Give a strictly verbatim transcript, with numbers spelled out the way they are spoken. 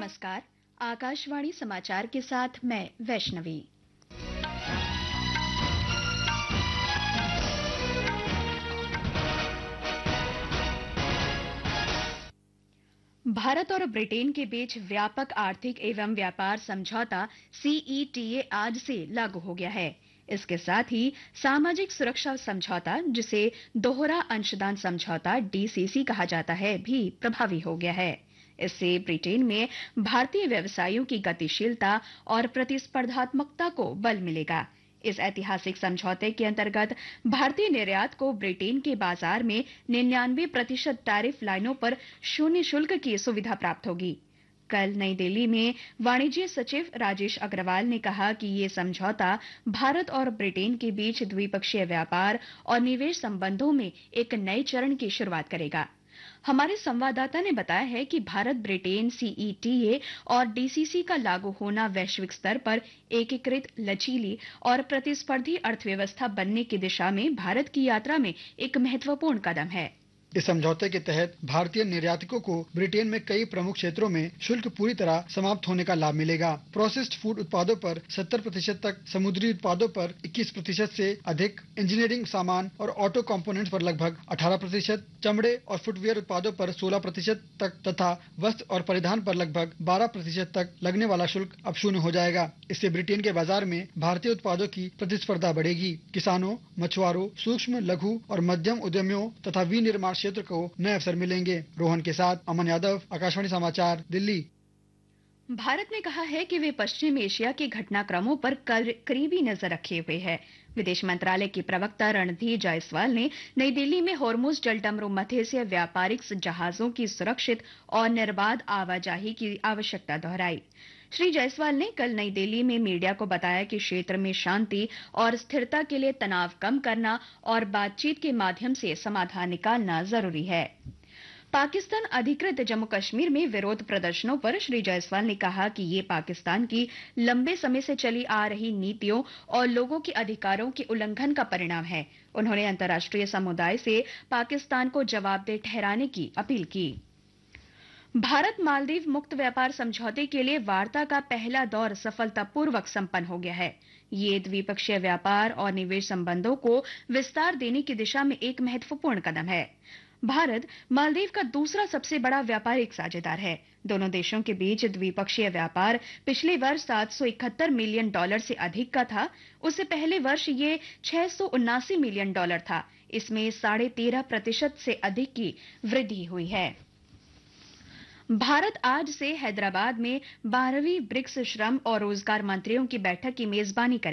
नमस्कार। आकाशवाणी समाचार के साथ मैं वैष्णवी। भारत और ब्रिटेन के बीच व्यापक आर्थिक एवं व्यापार समझौता सी ई टी ए आज से लागू हो गया है। इसके साथ ही सामाजिक सुरक्षा समझौता, जिसे दोहरा अंशदान समझौता डी सी सी कहा जाता है, भी प्रभावी हो गया है। इससे ब्रिटेन में भारतीय व्यवसायों की गतिशीलता और प्रतिस्पर्धात्मकता को बल मिलेगा। इस ऐतिहासिक समझौते के अंतर्गत भारतीय निर्यात को ब्रिटेन के बाजार में निन्यानवे प्रतिशत टैरिफ लाइनों पर शून्य शुल्क की सुविधा प्राप्त होगी। कल नई दिल्ली में वाणिज्य सचिव राजेश अग्रवाल ने कहा कि ये समझौता भारत और ब्रिटेन के बीच द्विपक्षीय व्यापार और निवेश संबंधों में एक नए चरण की शुरुआत करेगा। हमारे संवाददाता ने बताया है कि Bharat Britain C E T A और डी सी सी का लागू होना वैश्विक स्तर पर एकीकृत, लचीली और प्रतिस्पर्धी अर्थव्यवस्था बनने की दिशा में भारत की यात्रा में एक महत्वपूर्ण कदम है। इस समझौते के तहत भारतीय निर्यातकों को ब्रिटेन में कई प्रमुख क्षेत्रों में शुल्क पूरी तरह समाप्त होने का लाभ मिलेगा। प्रोसेस्ड फूड उत्पादों पर सत्तर प्रतिशत तक, समुद्री उत्पादों पर इक्कीस प्रतिशत से अधिक, इंजीनियरिंग सामान और ऑटो कंपोनेंट्स पर लगभग अठारह प्रतिशत, चमड़े और फुटवियर उत्पादों पर सोलह प्रतिशत तक तथा वस्त्र और परिधान पर लगभग बारह प्रतिशत तक लगने वाला शुल्क अब शून्य हो जाएगा। इससे ब्रिटेन के बाजार में भारतीय उत्पादों की प्रतिस्पर्धा बढ़ेगी। किसानों, मछुआरों, सूक्ष्म, लघु और मध्यम उद्यमियों तथा विनिर्माण क्षेत्र को नए अवसर मिलेंगे। रोहन के साथ अमन यादव, आकाशवाणी समाचार, दिल्ली। भारत ने कहा है कि वे पश्चिम एशिया के घटनाक्रमों पर करीबी नजर रखे हुए है। विदेश मंत्रालय के प्रवक्ता रणधीर जायसवाल ने नई दिल्ली में होर्मुज जलडमरू मध्य से व्यापारिक जहाजों की सुरक्षित और निर्बाध आवाजाही की आवश्यकता दोहराई। श्री जायसवाल ने कल नई दिल्ली में मीडिया को बताया कि क्षेत्र में शांति और स्थिरता के लिए तनाव कम करना और बातचीत के माध्यम से समाधान निकालना जरूरी है। पाकिस्तान अधिकृत जम्मू कश्मीर में विरोध प्रदर्शनों पर श्री जायसवाल ने कहा कि ये पाकिस्तान की लंबे समय से चली आ रही नीतियों और लोगों के अधिकारों के उल्लंघन का परिणाम है। उन्होंने अंतर्राष्ट्रीय समुदाय से पाकिस्तान को जवाबदेह ठहराने की अपील की। भारत मालदीव मुक्त व्यापार समझौते के लिए वार्ता का पहला दौर सफलतापूर्वक संपन्न हो गया है। ये द्विपक्षीय व्यापार और निवेश संबंधों को विस्तार देने की दिशा में एक महत्वपूर्ण कदम है। भारत मालदीव का दूसरा सबसे बड़ा व्यापारिक साझेदार है। दोनों देशों के बीच द्विपक्षीय व्यापार पिछले वर्ष सात सौ इकहत्तर मिलियन डॉलर से अधिक का था। उससे पहले वर्ष ये छह सौ उन्नासी मिलियन डॉलर था। इसमें साढ़े तेरह प्रतिशत से अधिक की वृद्धि हुई है। भारत आज से हैदराबाद में बारहवीं ब्रिक्स श्रम और रोजगार मंत्रियों की बैठक की मेजबानी करेगा।